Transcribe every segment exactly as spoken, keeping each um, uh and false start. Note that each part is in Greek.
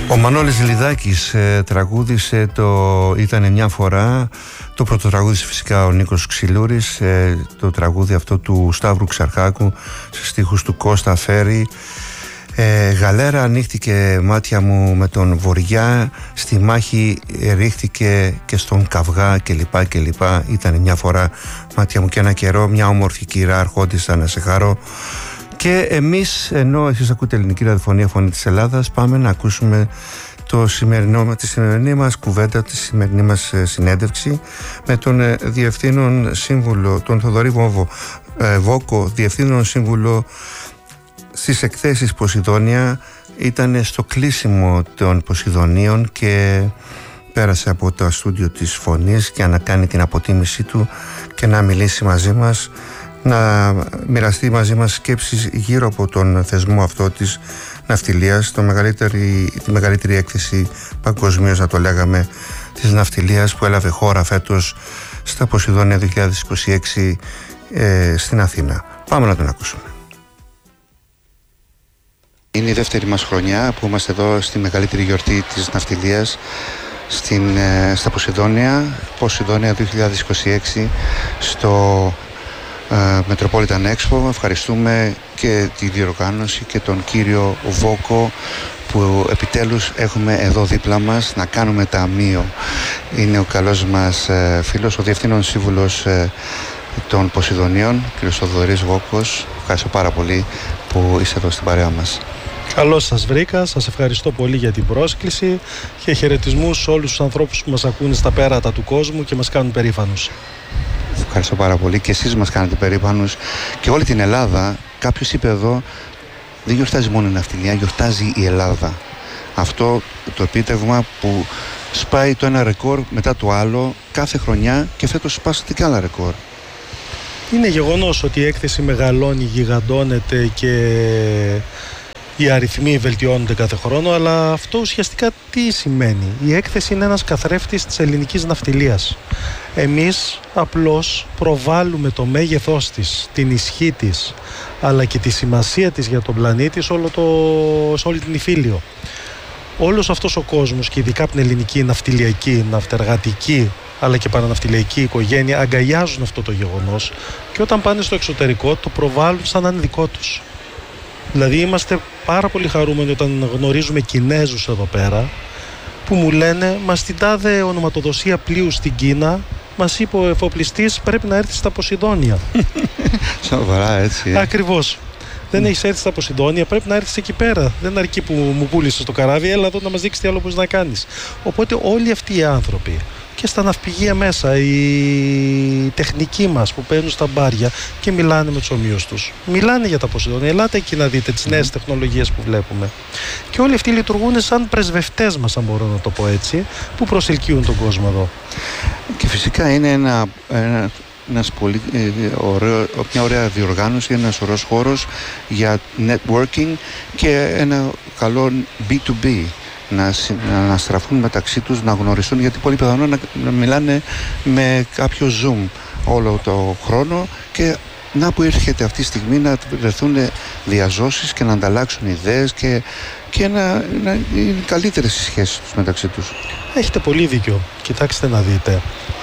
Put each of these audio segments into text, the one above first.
Ο Μανώλης Λιδάκης ε, τραγούδισε το «Ήτανε μια φορά». Το πρώτο τραγούδι φυσικά ο Νίκος Ξυλούρης, ε, το τραγούδι αυτό του Σταύρου Ξαρχάκου σε στίχους του Κώστα Φέρη. ε, Γαλέρα ανοίχτηκε μάτια μου με τον Βοριά, στη μάχη ρίχτηκε και στον καυγά κλπ κλπ. Ήτανε μια φορά μάτια μου και ένα καιρό, μια όμορφη κυρά αρχόντισσα να σε χαρώ. Και εμείς, ενώ εσείς ακούτε ελληνική ραδιοφωνία Φωνή της Ελλάδας, πάμε να ακούσουμε το σημερινό, τη σημερινή μας κουβέντα, τη σημερινή μας συνέντευξη με τον Διευθύνον Σύμβουλο, τον Θοδωρή Βόβο, ε, Βόκο, Διευθύνον Σύμβουλο στις εκθέσεις Ποσειδόνια. Ήταν στο κλείσιμο των Ποσειδονίων και πέρασε από το στούντιο της Φωνής για να κάνει την αποτίμησή του και να μιλήσει μαζί μας, να μοιραστεί μαζί μας σκέψεις γύρω από τον θεσμό αυτό της ναυτιλίας, το μεγαλύτερη, τη μεγαλύτερη έκθεση παγκοσμίως, να το λέγαμε, της ναυτιλίας που έλαβε χώρα φέτος στα Ποσειδόνια δύο χιλιάδες είκοσι έξι ε, στην Αθήνα. Πάμε να τον ακούσουμε. Είναι η δεύτερη μας χρονιά που είμαστε εδώ στη μεγαλύτερη γιορτή της ναυτιλίας στην, ε, στα Ποσειδόνια, Ποσειδόνια δύο χιλιάδες είκοσι έξι στο Metropolitan Expo. Ευχαριστούμε και τη διοργάνωση και τον κύριο Βόκο που επιτέλους έχουμε εδώ δίπλα μας να κάνουμε ταμείο. Είναι ο καλός μας ε, φίλος, ο Διευθύνων Σύμβουλος ε, των Ποσειδονίων, κύριος Θοδωρής Βόκος. Ευχαριστώ πάρα πολύ που είστε εδώ στην παρέα μας. Καλώς σας βρήκα, σας ευχαριστώ πολύ για την πρόσκληση και χαιρετισμούς σε όλους τους ανθρώπους που μας ακούνε στα πέρατα του κόσμου και μας κάνουν περήφανους. Ευχαριστώ πάρα πολύ και εσείς μας κάνετε περήφανους και όλη την Ελλάδα. Κάποιος είπε εδώ, δεν γιορτάζει μόνο η ναυτιλία, γιορτάζει η Ελλάδα. Αυτό το επίτευγμα που σπάει το ένα ρεκόρ μετά το άλλο κάθε χρονιά και φέτος σπάσατε και άλλα ρεκόρ. Είναι γεγονός ότι η έκθεση μεγαλώνει, γιγαντώνεται και οι αριθμοί βελτιώνονται κάθε χρόνο, αλλά αυτό ουσιαστικά τι σημαίνει? Η έκθεση είναι ένας καθρέφτης της ελληνικής ναυτιλίας. Εμείς απλώς προβάλλουμε το μέγεθός της, την ισχύ της, αλλά και τη σημασία της για τον πλανήτη σε, όλο το, σε όλη την Ιφίλιο. Όλος αυτός ο κόσμος και ειδικά από την ελληνική ναυτιλιακή, ναυτεργατική αλλά και παραναυτιλιακή οικογένεια αγκαλιάζουν αυτό το γεγονός και όταν πάνε στο εξωτερικό το προβάλλουν σαν να είναι δικό τους. Δηλαδή είμαστε πάρα πολύ χαρούμενοι όταν γνωρίζουμε Κινέζους εδώ πέρα που μου λένε, μας την τάδε ονοματοδοσία πλοίου στην Κίνα μας είπε ο εφοπλιστής πρέπει να έρθει στα Ποσειδόνια. Σοβαρά έτσι. Ε. Ακριβώς. Δεν mm. έχεις έρθει στα Ποσειδόνια, πρέπει να έρθεις εκεί πέρα. Δεν αρκεί που μου πούλησες το καράβι, έλα εδώ να μας δείξεις τι άλλο μπορείς να κάνεις. Οπότε όλοι αυτοί οι άνθρωποι και στα ναυπηγεία μέσα, οι τεχνικοί μας που παίρνουν στα μπάρια και μιλάνε με τους ομοίους τους, μιλάνε για τα Ποσειδόνια. Ελάτε εκεί να δείτε τις νέες τεχνολογίες που βλέπουμε. Και όλοι αυτοί λειτουργούν σαν πρεσβευτές μας, αν μπορώ να το πω έτσι, που προσελκύουν τον κόσμο εδώ. Και φυσικά είναι ένα, ένα, ένας πολύ, ε, ωραίο, μια ωραία διοργάνωση, ένας ωραίος χώρος για networking και ένα καλό μπι του μπι. Να, να στραφούν μεταξύ τους, να γνωριστούν, γιατί πολύ πιθανό να, να μιλάνε με κάποιο Zoom όλο το χρόνο και να που έρχεται αυτή τη στιγμή να βρεθούν διαζώσεις και να ανταλλάξουν ιδέες και, και να, να είναι καλύτερες οι σχέσεις τους μεταξύ τους. Έχετε πολύ δίκιο. Κοιτάξτε να δείτε.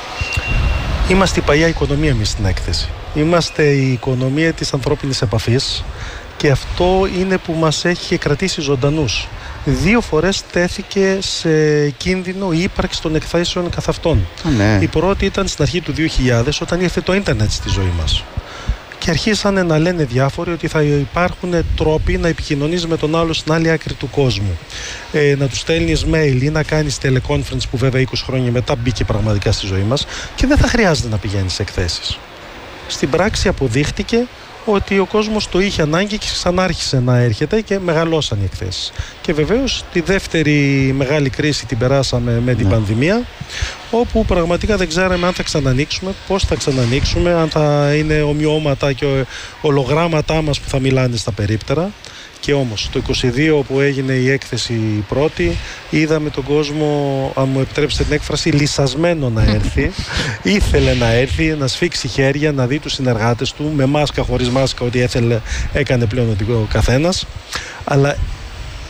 Είμαστε η παλιά οικονομία εμείς στην έκθεση. Είμαστε η οικονομία της ανθρώπινης επαφής και αυτό είναι που μας έχει κρατήσει ζωντανούς. Δύο φορές τέθηκε σε κίνδυνο η ύπαρξη των εκθέσεων καθ' αυτών. Ναι. Η πρώτη ήταν στην αρχή του δύο χιλιάδες όταν ήρθε το ίντερνετ στη ζωή μας. Και αρχίσανε να λένε διάφοροι ότι θα υπάρχουν τρόποι να επικοινωνείς με τον άλλο στην άλλη άκρη του κόσμου. Ε, να του στέλνεις mail ή να κάνεις teleconference που βέβαια είκοσι χρόνια μετά μπήκε πραγματικά στη ζωή μας και δεν θα χρειάζεται να πηγαίνεις σε εκθέσεις. Στην πράξη αποδείχτηκε ότι ο κόσμος το είχε ανάγκη και ξανάρχισε να έρχεται και μεγαλώσαν οι εκθέσεις. Και βεβαίως τη δεύτερη μεγάλη κρίση την περάσαμε με την ναι. πανδημία, όπου πραγματικά δεν ξέραμε αν θα ξανανοίξουμε, πώς θα ξανανοίξουμε, αν θα είναι ομοιώματα και ολογράμματά μας που θα μιλάνε στα περίπτερα. Και όμως το είκοσι δύο που έγινε η έκθεση η πρώτη, είδαμε τον κόσμο, αν μου επιτρέψετε την έκφραση, λυσασμένο να έρθει. Ήθελε να έρθει, να σφίξει χέρια, να δει τους συνεργάτες του, με μάσκα, χωρίς μάσκα, ό,τι έθελε έκανε πλέον ο καθένας. Αλλά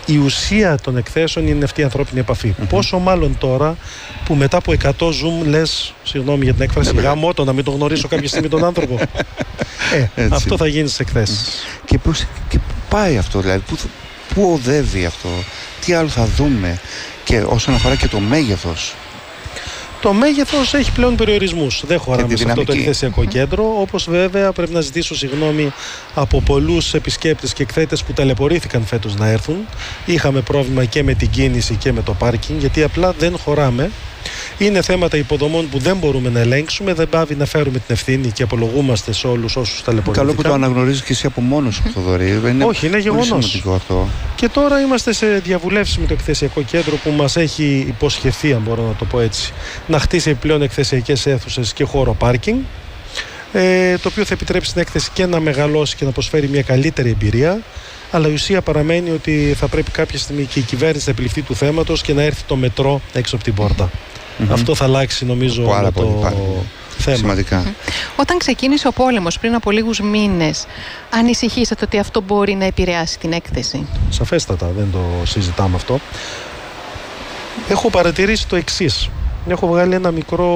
η ουσία των εκθέσεων είναι αυτή η ανθρώπινη επαφή. Mm-hmm. Πόσο μάλλον τώρα που μετά από εκατό Zoom λες, συγγνώμη για την έκφραση, yeah, γαμώτο να μην τον γνωρίσω κάποια στιγμή τον άνθρωπο. ε, αυτό θα γίνει στις εκθέσεις. Mm. Και, πώς, και πού πάει αυτό, δηλαδή, πού, πού οδεύει αυτό, τι άλλο θα δούμε, και όσον αφορά και το μέγεθος. Το μέγεθος έχει πλέον περιορισμούς. Δεν χωράμε σε αυτό το εκθεσιακό κέντρο. Όπως βέβαια πρέπει να ζητήσω συγγνώμη από πολλούς επισκέπτες και εκθέτες που ταλαιπωρήθηκαν φέτος να έρθουν. Είχαμε πρόβλημα και με την κίνηση και με το πάρκινγκ, γιατί απλά δεν χωράμε. Είναι θέματα υποδομών που δεν μπορούμε να ελέγξουμε. Δεν πάβει να φέρουμε την ευθύνη και απολογούμαστε σε όλους όσους ταλαιπωρήθηκαν. Καλό που το αναγνωρίζεις και εσύ από μόνος σου, Θοδωρή. Είναι Όχι, είναι γεγονός. Αυτό. Και τώρα είμαστε σε διαβουλεύσεις με το εκθεσιακό κέντρο που μας έχει υποσχεθεί, αν μπορώ να το πω έτσι, να χτίσει επιπλέον εκθεσιακές αίθουσες και χώρο πάρκινγκ. Ε, το οποίο θα επιτρέψει την έκθεση και να μεγαλώσει και να προσφέρει μια καλύτερη εμπειρία. Αλλά η ουσία παραμένει ότι θα πρέπει κάποια στιγμή και η κυβέρνηση να επιληφθεί του θέματος και να έρθει το μετρό έξω από την πόρτα. Mm-hmm. Αυτό θα αλλάξει νομίζω Πάρα το πολύ, θέμα. Σημαντικά. Mm-hmm. Όταν ξεκίνησε ο πόλεμος πριν από λίγους μήνες, ανησυχήσατε ότι αυτό μπορεί να επηρεάσει την έκθεση? Σαφέστατα, δεν το συζητάμε αυτό. Έχω παρατηρήσει το εξής. Έχω βγάλει ένα μικρό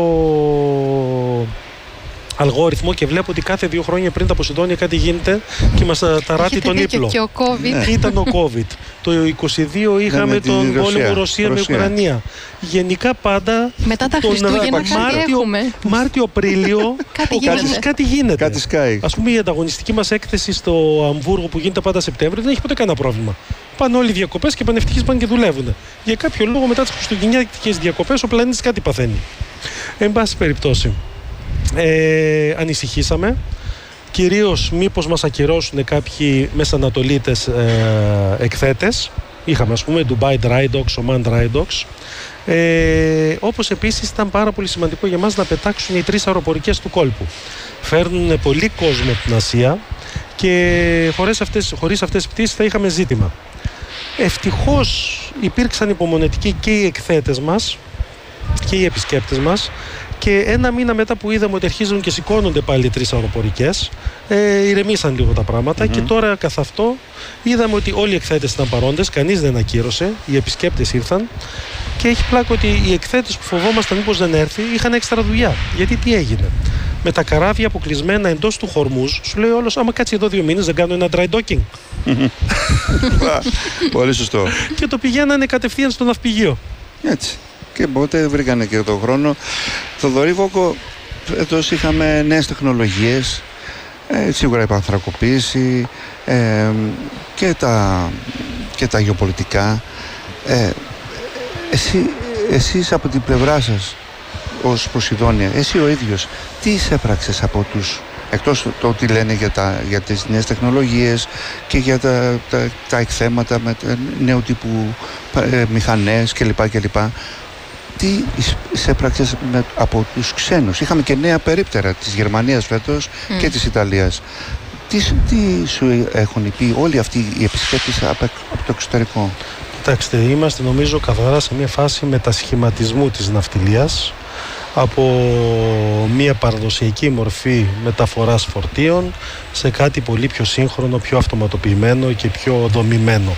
αλγόριθμο και βλέπω ότι κάθε δύο χρόνια πριν τα Ποσειδόνια κάτι γίνεται και μας ταράτει τον ύπλο. Και ο COVID. Ναι. Ήταν ο COVID. Το είκοσι δύο είχαμε ναι, τον πόλεμο Ρωσία με Ουκρανία. Γενικά πάντα μετά τα Χριστούγεννα κάτι έχουμε. Μάρτιο-Απρίλιο κάτι, γίνεται. κάτι γίνεται. Κάτι σκάει. Ας πούμε η ανταγωνιστική μας έκθεση στο Αμβούργο που γίνεται πάντα Σεπτέμβριο δεν έχει ποτέ κανένα πρόβλημα. Πάνε όλοι διακοπές και πανευτυχείς πάνε και δουλεύουν. Για κάποιο λόγο μετά τις χριστουγεννιάτικες διακοπές ο πλανήτης κάτι παθαίνει. Εν πάση περιπτώσει. Ε, ανησυχήσαμε κυρίως μήπως μας ακυρώσουν κάποιοι μεσανατολίτες ε, εκθέτες. Είχαμε ας πούμε Dubai Dry Docks, Oman Dry Docks, ε, όπως επίσης ήταν πάρα πολύ σημαντικό για μας να πετάξουν οι τρεις αεροπορικές του κόλπου. Φέρνουν πολύ κόσμο από την Ασία και χωρίς αυτές, χωρίς αυτές τις πτήσεις θα είχαμε ζήτημα. Ευτυχώς υπήρξαν υπομονετικοί και οι εκθέτες μας και οι επισκέπτες μας. Και ένα μήνα μετά που είδαμε ότι αρχίζουν και σηκώνονται πάλι τρεις αεροπορικές, ε, ηρεμήσαν λίγο τα πράγματα. Mm-hmm. Και τώρα καθ' αυτό είδαμε ότι όλοι οι εκθέτες ήταν παρόντες, κανείς δεν ακύρωσε, οι επισκέπτες ήρθαν. Και έχει πλάκα ότι οι εκθέτες που φοβόμασταν μήπως δεν έρθει είχαν έξτρα δουλειά. Γιατί τι έγινε? Με τα καράβια αποκλεισμένα εντός του Χορμούζ, σου λέει όλος, άμα κάτσει εδώ δύο μήνες δεν κάνω ένα dry docking. Πολύ σωστό. Και το πηγαίνανε κατευθείαν στο ναυπηγείο. Έτσι. Και οπότε βρήκανε και τον χρόνο. Θοδωρή Βόκο, φέτος είχαμε νέες τεχνολογίες, ε, σίγουρα η πανθρακοποίηση ε, και, τα, και τα γεωπολιτικά. Ε, εσύ, εσείς από την πλευρά σας ως Ποσειδόνια, εσύ ο ίδιος, τι εισέπραξες από τους, εκτός το ότι λένε για, τα, για τις νέες τεχνολογίες και για τα, τα, τα εκθέματα με νέου τύπου ε, μηχανές κλπ. κλπ. Τι εισέπραξες από τους ξένους? Είχαμε και νέα περίπτερα της Γερμανίας φέτος mm. και της Ιταλίας. Τι, τι σου έχουν πει όλοι αυτοί οι επισκέπτες από, από το εξωτερικό? Κοιτάξτε, είμαστε νομίζω καθαρά σε μια φάση μετασχηματισμού της ναυτιλίας από μια παραδοσιακή μορφή μεταφοράς φορτίων σε κάτι πολύ πιο σύγχρονο, πιο αυτοματοποιημένο και πιο δομημένο.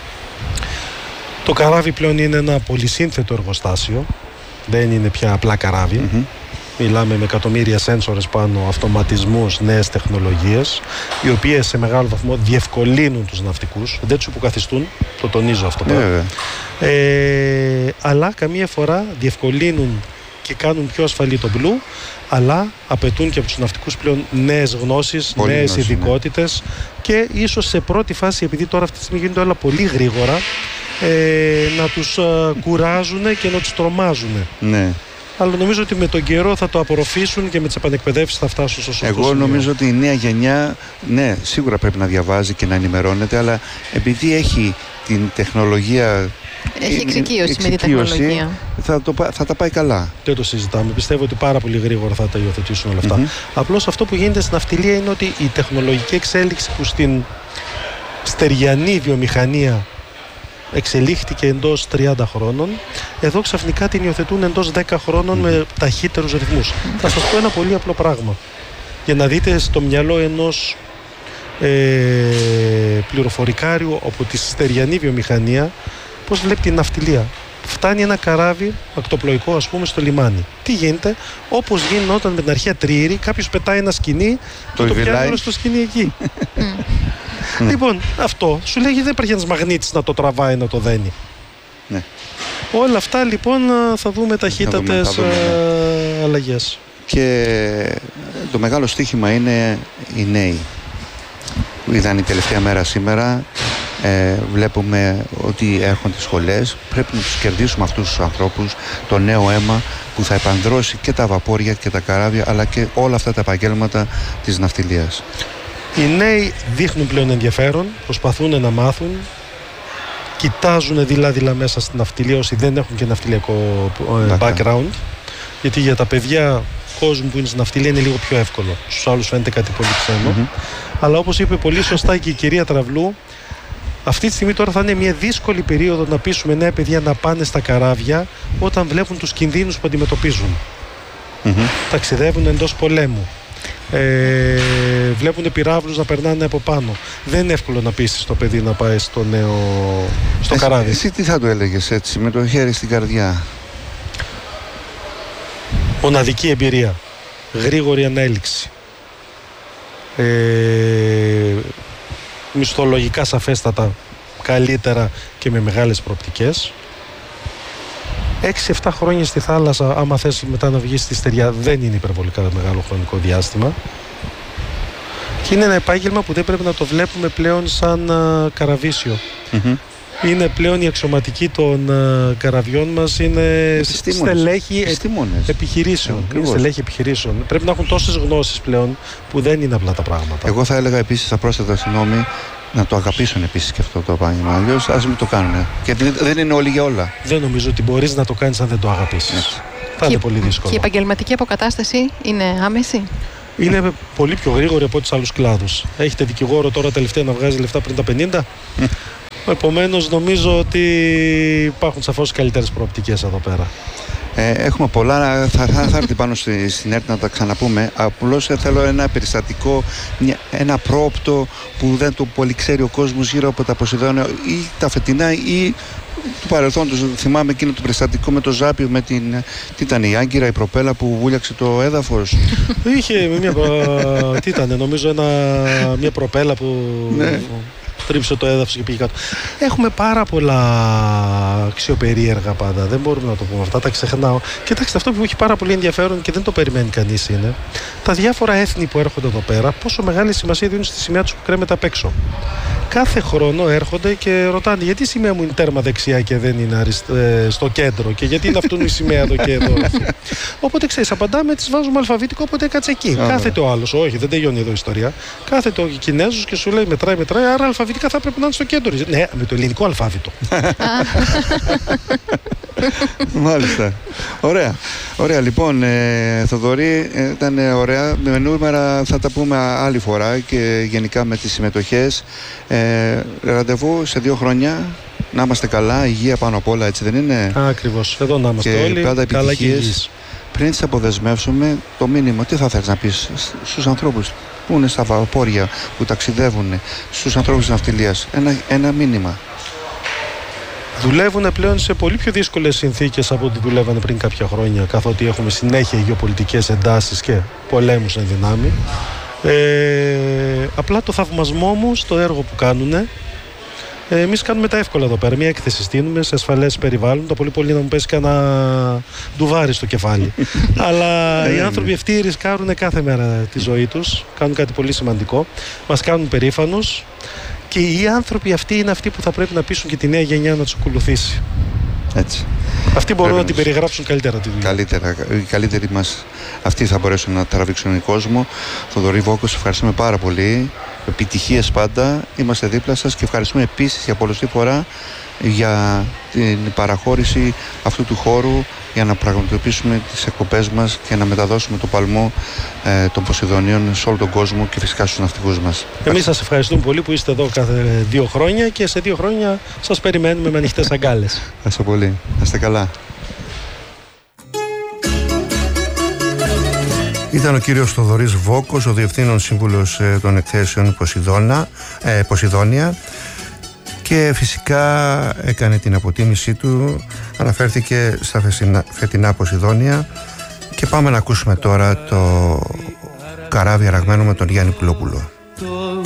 Το καράβι πλέον είναι ένα πολυσύνθετο εργοστάσιο, δεν είναι πια απλά καράβι. Mm-hmm. Μιλάμε με εκατομμύρια σένσορες πάνω, αυτοματισμούς, νέες τεχνολογίες, οι οποίες σε μεγάλο βαθμό διευκολύνουν τους ναυτικούς, δεν τους υποκαθιστούν, το τονίζω αυτό πέρα. Yeah. Ε, αλλά καμία φορά διευκολύνουν και κάνουν πιο ασφαλή το μπλου, αλλά απαιτούν και από τους ναυτικούς πλέον νέες γνώσεις, πολύ νέες ειδικότητες, ναι. Και ίσως σε πρώτη φάση, επειδή τώρα αυτή τη στιγμή γίνεται όλα πολύ γρήγορα, ε, να τους α, κουράζουν και να τους τρομάζουν. Ναι. Αλλά νομίζω ότι με τον καιρό θα το απορροφήσουν και με τις επανεκπαιδεύσεις θα φτάσουν στο σωστό Εγώ σημείο. νομίζω ότι η νέα γενιά, ναι, σίγουρα πρέπει να διαβάζει και να ενημερώνεται, αλλά επειδή έχει την τεχνολογία, έχει εξοικείωση με την τεχνολογία, θα, το, θα τα πάει καλά. Δεν το συζητάμε. Πιστεύω ότι πάρα πολύ γρήγορα θα τα υιοθετήσουν όλα αυτά. Mm-hmm. Απλώς αυτό που γίνεται στην ναυτιλία είναι ότι η τεχνολογική εξέλιξη που στην στεριανή βιομηχανία εξελίχθηκε εντός τριάντα χρόνων, εδώ ξαφνικά την υιοθετούν εντός δέκα χρόνων mm. με ταχύτερους ρυθμούς. Mm. Θα σας πω ένα πολύ απλό πράγμα. Για να δείτε στο μυαλό ενός ε, πληροφορικάριο από τη στεριανή βιομηχανία πώς βλέπει την ναυτιλία. Φτάνει ένα καράβι ακτοπλοϊκό, ας πούμε, στο λιμάνι. Τι γίνεται? Όπως γινόταν με την αρχαία Τρίηρη, κάποιος πετάει ένα σκηνή το, το πιάνει όλο στο σκηνή εκεί. Λοιπόν, αυτό σου λέγει δεν υπάρχει ένας μαγνήτης να το τραβάει, να το δένει. Ναι. Όλα αυτά λοιπόν θα δούμε ταχύτατες θα δούμε, θα δούμε. αλλαγές. Και το μεγάλο στοίχημα είναι οι νέοι. Είδαν η τελευταία μέρα σήμερα. Ε, βλέπουμε ότι έρχονται σχολές. Πρέπει να τους κερδίσουμε αυτούς τους ανθρώπους, το νέο αίμα που θα επανδρώσει και τα βαπόρια και τα καράβια, αλλά και όλα αυτά τα επαγγέλματα της ναυτιλίας. Οι νέοι δείχνουν πλέον ενδιαφέρον, προσπαθούν να μάθουν, κοιτάζουν δειλά-δειλά μέσα στην ναυτιλία όσοι δεν έχουν και ναυτιλιακό background, γιατί για τα παιδιά κόσμου που είναι στην ναυτιλία είναι λίγο πιο εύκολο. Στους άλλους φαίνεται κάτι πολύ ξένο. Mm-hmm. Αλλά όπως είπε πολύ σωστά και η κυρία Τραυλού, αυτή τη στιγμή τώρα θα είναι μια δύσκολη περίοδο να πείσουμε νέα παιδιά να πάνε στα καράβια όταν βλέπουν τους κινδύνους που αντιμετωπίζουν. Mm-hmm. Ταξιδεύουν εντός πολέμου. Ε, βλέπουν πυράβλους να περνάνε από πάνω. Δεν είναι εύκολο να πείσεις το παιδί να πάει στο νέο στο εσύ, καράβι. Εσύ τι θα του έλεγες έτσι, με το χέρι στην καρδιά? Μοναδική εμπειρία, γρήγορη ανέλυξη, ε, μισθολογικά σαφέστατα καλύτερα και με μεγάλες προοπτικές. έξι εφτά χρόνια στη θάλασσα, άμα θες μετά να βγεις στη στεριά, δεν είναι υπερβολικά μεγάλο χρονικό διάστημα. Και είναι ένα επάγγελμα που δεν πρέπει να το βλέπουμε πλέον σαν α, καραβίσιο. Mm-hmm. Είναι πλέον οι αξιωματικοί των α, καραβιών μας, είναι στελέχη επιχειρήσεων. Είναι στελέχη επιχειρήσεων. Πρέπει να έχουν τόσες γνώσεις πλέον που δεν είναι απλά τα πράγματα. Εγώ θα έλεγα επίσης, θα πρόσθετα συγγνώμη, να το αγαπήσουν επίσης και αυτό το επάγγελμα. Αλλιώς ας μην το κάνουν. Και δεν είναι όλοι για όλα. Δεν νομίζω ότι μπορείς να το κάνεις αν δεν το αγαπήσεις. Έτσι. Θα είναι πολύ δύσκολο. Και η επαγγελματική αποκατάσταση είναι άμεση? Είναι πολύ πιο γρήγορη από τους άλλους κλάδους. Έχετε δικηγόρο τώρα τελευταία να βγάζει λεφτά πριν τα πενήντα. Επομένως νομίζω ότι υπάρχουν σαφώς καλύτερες προοπτικές εδώ πέρα. Ε, έχουμε πολλά, θα, θα, θα έρθει πάνω στη, στην ΕΡΤ να τα ξαναπούμε. Απλώς θέλω ένα περιστατικό, μια, ένα πρόοπτο που δεν το πολύ ξέρει ο κόσμος γύρω από τα Ποσειδώνια ή τα φετινά ή του παρελθόντος. Θυμάμαι εκείνο το περιστατικό με το Ζάπιο, με την, τι ήταν η Άγκυρα, η προπέλα που βούλιαξε το έδαφος. Είχε μια, τι ήταν, νομίζω ένα, μια προπέλα που... Ναι. Τρίψε το έδαφος και πήγε κάτω. Έχουμε πάρα πολλά αξιοπερίεργα πάντα. Δεν μπορούμε να το πούμε αυτά. Τα ξεχνάω. Κοιτάξτε, αυτό που έχει πάρα πολύ ενδιαφέρον και δεν το περιμένει κανείς είναι τα διάφορα έθνη που έρχονται εδώ πέρα, πόσο μεγάλη σημασία δίνουν στη σημαία τους που κρέμεται απ' έξω. Κάθε χρόνο έρχονται και ρωτάνε γιατί η σημαία μου είναι τέρμα δεξιά και δεν είναι αρισ... ε, στο κέντρο και γιατί είναι αυτόν η σημαία εδώ και εδώ. Οπότε ξέρεις, απαντάμε, τις βάζουμε αλφαβητικό, οπότε κάτσε εκεί. Κάθεται ο άλλος, όχι, δεν τελειώνει εδώ η ιστορία. Κάθεται ο Κινέζος και σου λέει μετράει, μετράει, άρα αλφαβητικά θα πρέπει να είναι στο κέντρο. Ναι, με το ελληνικό αλφάβητο. Μάλιστα. Ωραία. Ωραία, λοιπόν, ε, Θοδωρή, ε, ήταν ωραία. Με νούμερα θα τα πούμε άλλη φορά και γενικά με τις συμμετοχές. Ε, ραντεβού σε δύο χρόνια. Να είμαστε καλά, υγεία πάνω απ' όλα, έτσι δεν είναι? Ακριβώς. Εδώ να είμαστε και όλοι πάντα καλά και υγιείς. Πριν τις αποδεσμεύσουμε, το μήνυμα, τι θα θέλεις να πεις στους ανθρώπους που είναι στα βαπόρια, που ταξιδεύουν, στους ανθρώπους της ναυτιλίας? Ένα, ένα μήνυμα. Δουλεύουν πλέον σε πολύ πιο δύσκολες συνθήκες από ό,τι δουλεύανε πριν κάποια χρόνια, καθότι έχουμε συνέχεια γεωπολιτικές εντάσεις και πολέμους εν δυνάμει. Ε, απλά το θαυμασμό μου στο έργο που κάνουν. Ε, εμείς κάνουμε τα εύκολα εδώ πέρα. Μια έκθεση στείλουμε σε ασφαλές περιβάλλον. Το πολύ πολύ να μου πέσει κανένα ντουβάρι στο κεφάλι. Αλλά οι άνθρωποι αυτοί ρισκάρουν κάθε μέρα τη ζωή τους. Κάνουν κάτι πολύ σημαντικό. Μας κάνουν περήφανους. Και οι άνθρωποι αυτοί είναι αυτοί που θα πρέπει να πείσουν και τη νέα γενιά να τους ακολουθήσει. Έτσι. Αυτοί μπορούν να την περιγράψουν καλύτερα τη δουλειά. Καλύτερα, οι καλύτεροι μας αυτοί θα μπορέσουν να τραβήξουν τον κόσμο. Θοδωρή Βόκο, ευχαριστούμε πάρα πολύ. Επιτυχίες πάντα. Είμαστε δίπλα σας και ευχαριστούμε επίσης για πολλωστή φορά για την παραχώρηση αυτού του χώρου για να πραγματοποιήσουμε τις εκπομπές μας και να μεταδώσουμε το παλμό ε, των Ποσειδωνίων σε όλο τον κόσμο και φυσικά στους ναυτικούς μας. Εμείς σας ευχαριστούμε πολύ που είστε εδώ κάθε δύο χρόνια και σε δύο χρόνια σας περιμένουμε με ανοιχτές αγκάλες. Ευχαριστώ πολύ. Να είστε καλά. Ήταν ο κύριος Θοδωρής Βόκος, ο Διευθύνων Σύμβουλος ε, των Εκθέσεων Ποσειδώνα, ε, Ποσειδώνια, και φυσικά έκανε την αποτίμησή του, αναφέρθηκε στα φετινά, φετινά Ποσειδώνια. Και πάμε να ακούσουμε τώρα το καράβι αραγμένο με τον Γιάννη Πουλόπουλο.